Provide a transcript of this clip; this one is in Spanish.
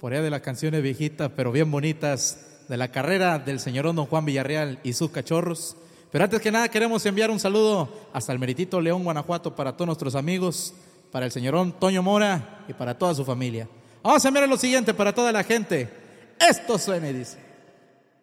por allá de las canciones viejitas, pero bien bonitas, de la carrera del señorón don Juan Villarreal y sus cachorros. Pero antes que nada queremos enviar un saludo hasta el meritito León, Guanajuato, para todos nuestros amigos, para el señorón Toño Mora y para toda su familia. Vamos a enviar lo siguiente para toda la gente. Esto suena y dice...